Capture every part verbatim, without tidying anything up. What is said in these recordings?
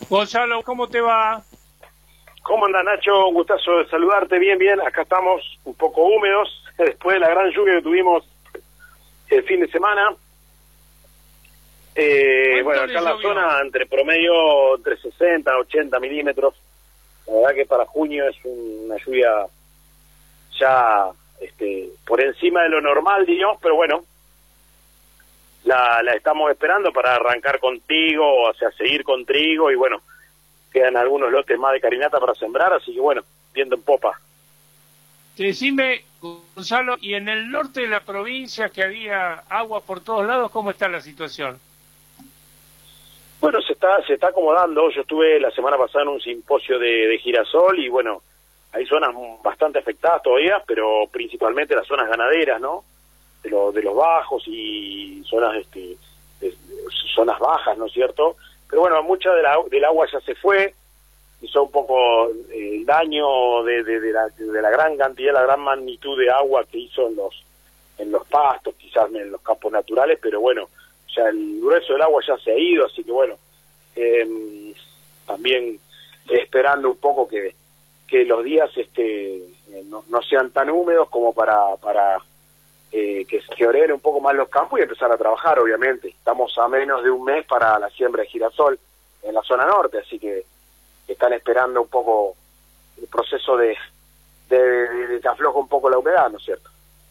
Gonzalo, ¿cómo te va? ¿Cómo anda, Nacho? Un gustazo de saludarte. Bien, bien. Acá estamos un poco húmedos después de la gran lluvia que tuvimos el fin de semana. Eh, bueno, acá en la llovió? zona entre promedio entre sesenta a ochenta milímetros. La verdad que para junio es una lluvia ya este, por encima de lo normal, digamos, pero bueno, la, la estamos esperando para arrancar con trigo, o sea, seguir con trigo, y bueno, quedan algunos lotes más de carinata para sembrar, así que bueno, viendo en popa. Decime, Gonzalo, y en el norte de la provincia, que había agua por todos lados, ¿cómo está la situación? Bueno, se está se está acomodando. Yo estuve la semana pasada en un simposio de, de girasol y bueno, hay zonas bastante afectadas todavía, pero principalmente las zonas ganaderas, ¿no? De, lo, de los bajos y zonas este de, de, zonas bajas, ¿no es cierto? Pero bueno, mucha de la, del agua ya se fue, hizo un poco eh, el daño de, de, de, la, de la gran cantidad, la gran magnitud de agua que hizo en los en los pastos, quizás en los campos naturales, pero bueno, ya el grueso del agua ya se ha ido, así que bueno, eh, también esperando un poco que, que los días este no, no sean tan húmedos como para para eh, que se oreen un poco más los campos y empezar a trabajar, obviamente. Estamos a menos de un mes para la siembra de girasol en la zona norte, así que están esperando un poco el proceso de, de, de, de que afloje un poco la humedad, ¿no es cierto?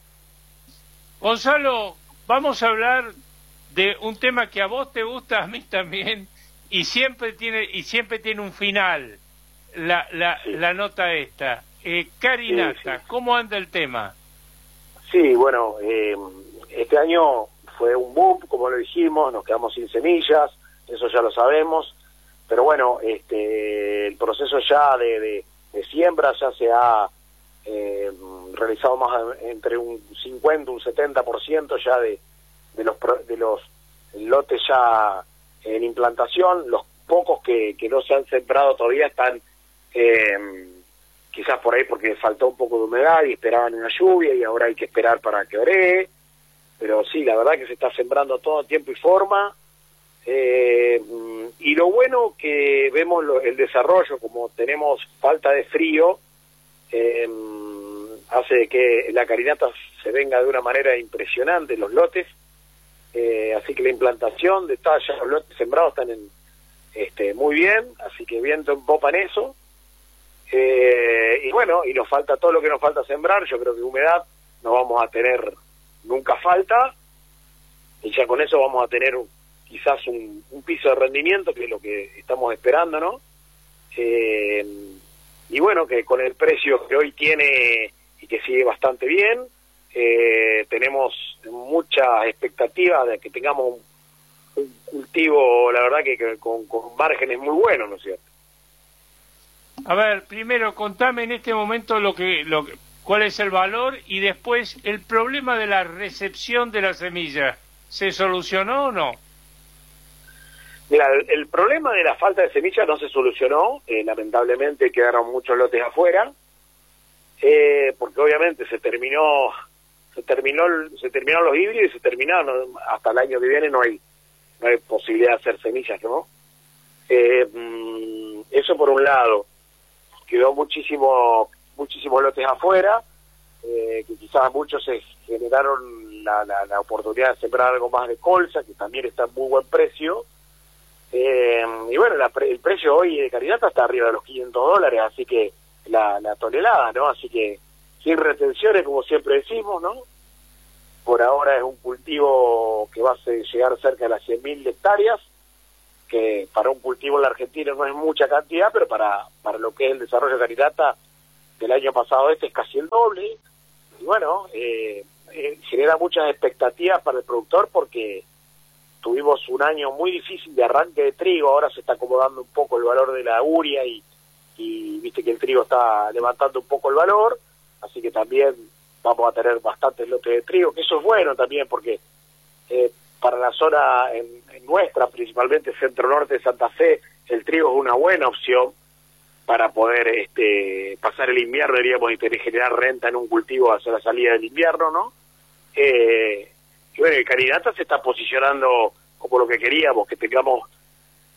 Gonzalo, vamos a hablar de un tema que a vos te gusta, a mí también, y siempre tiene y siempre tiene un final, la la, sí. la nota esta. Eh, carinata, sí, sí. ¿Cómo anda el tema? Sí, bueno, eh, este año fue un boom, como lo dijimos, nos quedamos sin semillas, eso ya lo sabemos, pero bueno, este el proceso ya de, de, de siembra ya se ha eh, realizado más entre un cincuenta, un setenta por ciento ya de de los de los lotes ya en implantación. Los pocos que, que no se han sembrado todavía están eh, quizás por ahí porque faltó un poco de humedad y esperaban una lluvia y ahora hay que esperar para que oree, pero sí, la verdad que se está sembrando todo en tiempo y forma, eh, y lo bueno que vemos lo, el desarrollo, como tenemos falta de frío, eh, hace que la carinata se venga de una manera impresionante, los lotes. Eh, así que la implantación de todos los lotes sembrados están en, este, muy bien, así que viento en popa en eso. Eh, y bueno, y nos falta todo lo que nos falta sembrar. Yo creo que humedad no vamos a tener nunca falta, y ya con eso vamos a tener un, quizás un, un piso de rendimiento, que es lo que estamos esperando, ¿no? Eh, y bueno, que con el precio que hoy tiene y que sigue bastante bien, Eh, tenemos muchas expectativas de que tengamos un, un cultivo, la verdad que, que con, con márgenes muy buenos, ¿no es cierto? A ver, primero contame en este momento lo que, lo que, cuál es el valor, y después el problema de la recepción de la semilla. ¿Se solucionó o no? Mira, el, el problema de la falta de semillas no se solucionó, eh, lamentablemente quedaron muchos lotes afuera, eh, porque obviamente se terminó se terminó se terminaron los híbridos y se terminaron, hasta el año que viene no hay no hay posibilidad de hacer semillas, ¿no? Eh, eso por un lado. Quedó muchísimo muchísimos lotes afuera, eh, que quizás muchos se generaron la, la, la oportunidad de sembrar algo más de colza, que también está en muy buen precio, eh, y bueno, la, el precio hoy de carinata está arriba de los quinientos dólares, así que la, la tonelada, ¿no? Así que sin retenciones, como siempre decimos, ¿no? Por ahora es un cultivo que va a llegar cerca de las cien mil hectáreas, que para un cultivo en la Argentina no es mucha cantidad, pero para para lo que es el desarrollo de carinata del año pasado este es casi el doble. Y bueno, eh, eh, genera muchas expectativas para el productor, porque tuvimos un año muy difícil de arranque de trigo, ahora se está acomodando un poco el valor de la uria y, y viste que el trigo está levantando un poco el valor, así que también vamos a tener bastantes lotes de trigo, que eso es bueno también, porque eh, para la zona en, en nuestra, principalmente centro-norte de Santa Fe, el trigo es una buena opción para poder este pasar el invierno, diríamos, y tener, generar renta en un cultivo hacia la salida del invierno, ¿no? Eh, y bueno, el carinata se está posicionando como lo que queríamos, que tengamos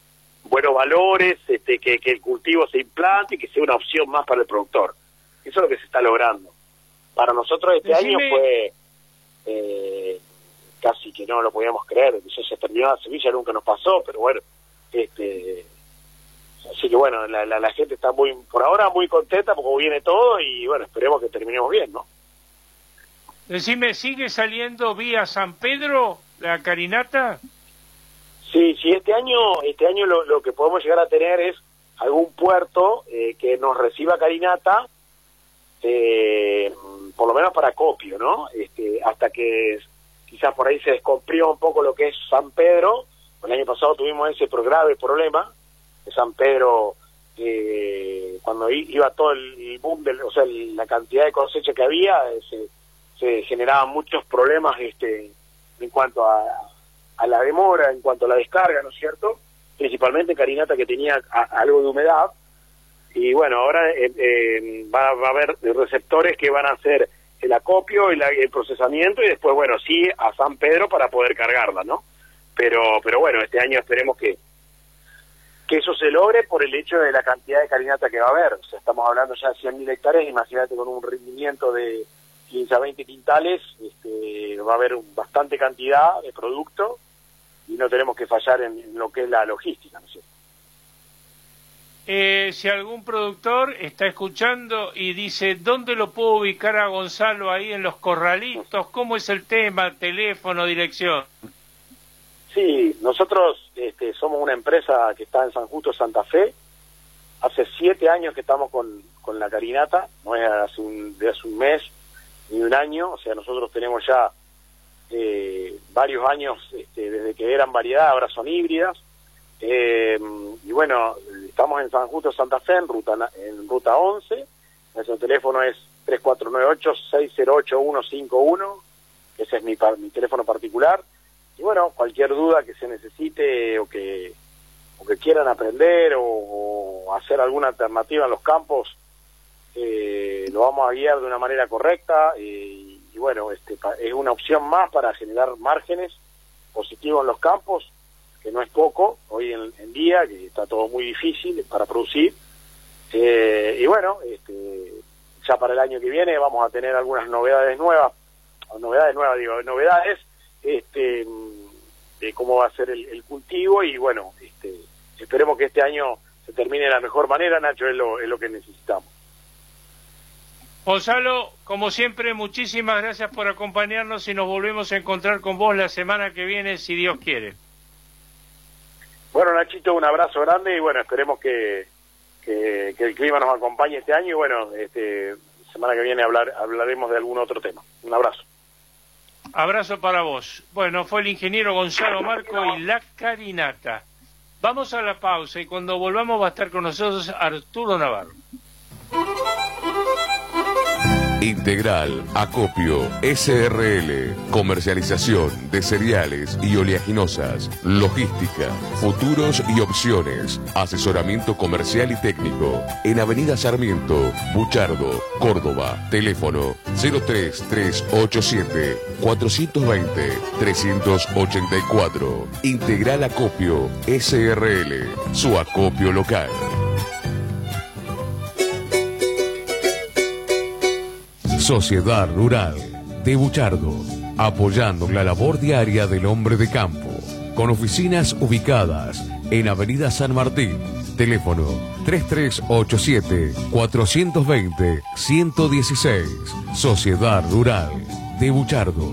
buenos valores, este, que, que el cultivo se implante y que sea una opción más para el productor. Eso es lo que se está logrando. Para nosotros este Decime... año fue eh, casi que no lo podíamos creer, eso se terminó la semilla, nunca nos pasó, pero bueno, este así que bueno, la, la, la gente está muy, por ahora muy contenta porque viene todo y bueno, esperemos que terminemos bien, ¿no? Decime, ¿sigue saliendo vía San Pedro la carinata? Sí, sí, este año, este año lo, lo que podemos llegar a tener es algún puerto eh, que nos reciba carinata, eh, por lo menos para acopio, ¿no? Este, hasta que quizás por ahí se descomprima un poco lo que es San Pedro. El año pasado tuvimos ese grave problema de San Pedro, eh, cuando iba todo el boom, del, o sea, la cantidad de cosecha que había, eh, se, se generaban muchos problemas este, en cuanto a, a la demora, en cuanto a la descarga, ¿no es cierto? Principalmente carinata que tenía a, algo de humedad. Y bueno, ahora eh, eh, va, va a haber receptores que van a hacer el acopio y la, el procesamiento y después, bueno, sí, a San Pedro para poder cargarla, ¿no? Pero pero bueno, este año esperemos que que eso se logre por el hecho de la cantidad de carinata que va a haber. O sea, estamos hablando ya de cien mil hectáreas, imagínate con un rendimiento de quince a veinte quintales, este, va a haber un, bastante cantidad de producto y no tenemos que fallar en, en lo que es la logística, ¿no es cierto? Eh, si algún productor está escuchando y dice, ¿dónde lo puedo ubicar a Gonzalo ahí en los corralitos? ¿Cómo es el tema? ¿Teléfono, dirección? Sí, nosotros este, somos una empresa que está en San Justo, Santa Fe. Hace siete años que estamos con, con la carinata, no es hace un, de hace un mes ni un año. O sea, nosotros tenemos ya eh, varios años este, desde que eran variedad, ahora son híbridas. Eh, y bueno, estamos en San Justo, Santa Fe, en ruta en ruta once. Nuestro teléfono es tres cuatro nueve ocho, seis cero ocho, uno cinco uno. Ese es mi, mi teléfono particular. Y bueno, cualquier duda que se necesite o que o que quieran aprender o, o hacer alguna alternativa en los campos, eh, lo vamos a guiar de una manera correcta. Y, y bueno, este es una opción más para generar márgenes positivos en los campos, que no es poco hoy en, en día, que está todo muy difícil para producir. Eh, y bueno, este, ya para el año que viene vamos a tener algunas novedades nuevas, o novedades nuevas, digo, novedades, este, de cómo va a ser el, el cultivo y bueno, este, esperemos que este año se termine de la mejor manera, Nacho, es lo, es lo que necesitamos. Gonzalo, como siempre, muchísimas gracias por acompañarnos y nos volvemos a encontrar con vos la semana que viene, si Dios quiere. Bueno, Nachito, un abrazo grande y bueno, esperemos que, que, que el clima nos acompañe este año y bueno, este, semana que viene hablar, hablaremos de algún otro tema. Un abrazo. Abrazo para vos. Bueno, fue el ingeniero Gonzalo Marco y la carinata. Vamos a la pausa y cuando volvamos va a estar con nosotros Arturo Navarro. Integral Acopio S R L, comercialización de cereales y oleaginosas, logística, futuros y opciones, asesoramiento comercial y técnico, en Avenida Sarmiento, Buchardo, Córdoba, teléfono cero tres tres ocho siete, cuatro dos cero, tres ocho cuatro. Integral Acopio S R L, su acopio local. Sociedad Rural de Buchardo, apoyando la labor diaria del hombre de campo, con oficinas ubicadas en Avenida San Martín, teléfono tres tres ocho siete, cuatro dos cero, uno uno uno seis, Sociedad Rural de Buchardo.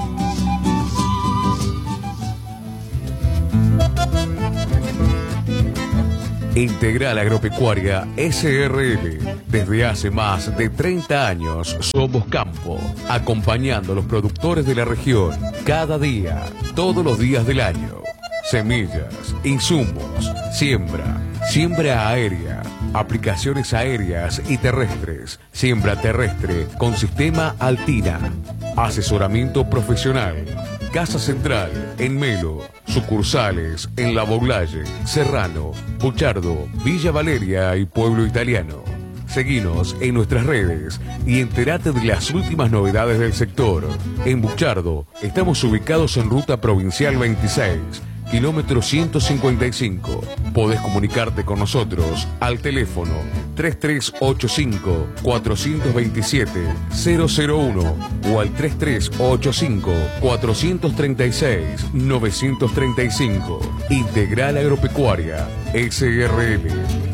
Integral Agropecuaria S R L. Desde hace más de treinta años somos campo, acompañando a los productores de la región cada día, todos los días del año. Semillas, insumos, siembra, siembra aérea, aplicaciones aéreas y terrestres, siembra terrestre con sistema Altina, asesoramiento profesional. Casa Central, en Melo, sucursales en La Boulaye, Serrano, Buchardo, Villa Valeria y Pueblo Italiano. Seguinos en nuestras redes y entérate de las últimas novedades del sector. En Buchardo estamos ubicados en Ruta Provincial veintiséis, kilómetro ciento cincuenta y cinco. Podés comunicarte con nosotros al teléfono tres tres ocho cinco, cuatro dos siete, cero cero uno o al tres tres ocho cinco, cuatro tres seis, nueve tres cinco. Integral Agropecuaria S R L.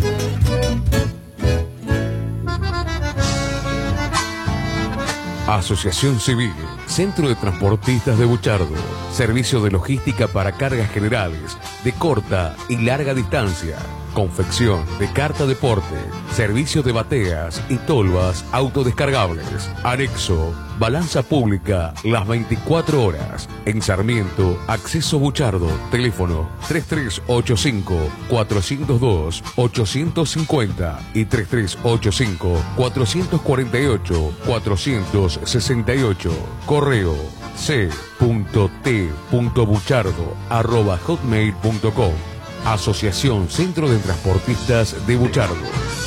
Asociación Civil, Centro de Transportistas de Buchardo, servicio de logística para cargas generales, de corta y larga distancia, confección de carta deporte, servicio de bateas y tolvas autodescargables, anexo, balanza pública las veinticuatro horas, en Sarmiento, Acceso Buchardo, teléfono tres tres ocho cinco, cuatro cero dos, ocho cinco cero y tres tres ocho cinco, cuatro cuatro ocho, cuatro seis ocho, correo c punto t punto buchardo arroba hotmail punto com. Asociación Centro de Transportistas de Buchardo.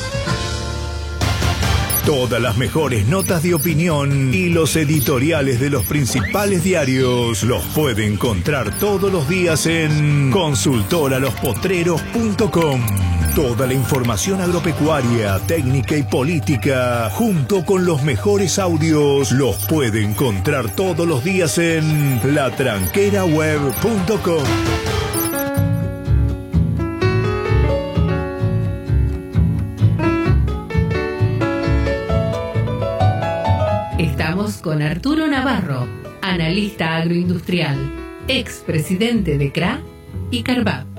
Todas las mejores notas de opinión y los editoriales de los principales diarios los puede encontrar todos los días en consultora los potreros punto com. Toda la información agropecuaria, técnica y política, junto con los mejores audios, los puede encontrar todos los días en la tranquera web punto com. Estamos con Arturo Navarro, analista agroindustrial, expresidente de C R A y Carvap.